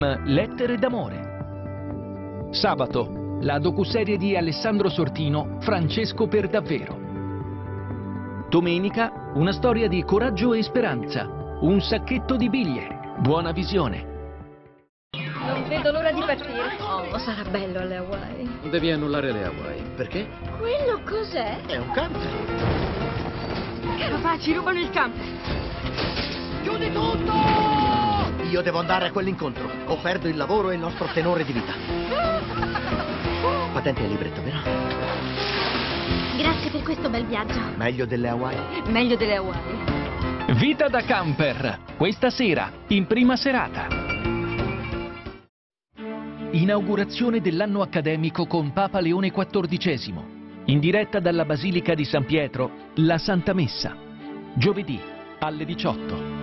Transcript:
Lettere d'amore. Sabato, la docuserie di Alessandro Sortino, Francesco per davvero. Domenica, una storia di coraggio e speranza, un sacchetto di biglie, buona visione. Non vedo l'ora di partire. Oh, sarà bello alle Hawaii. Devi annullare le Hawaii. Perché? Quello cos'è? È un camper. Papà, ci rubano il camper. Chiudi tutto! Io devo andare a quell'incontro o perdo il lavoro e il nostro tenore di vita. Patente e libretto, vero? Grazie per questo bel viaggio. Meglio delle Hawaii? Meglio delle Hawaii. Vita da camper, questa sera, in prima serata. Inaugurazione dell'anno accademico con Papa Leone XIV. In diretta dalla Basilica di San Pietro, la Santa Messa. Giovedì alle 18.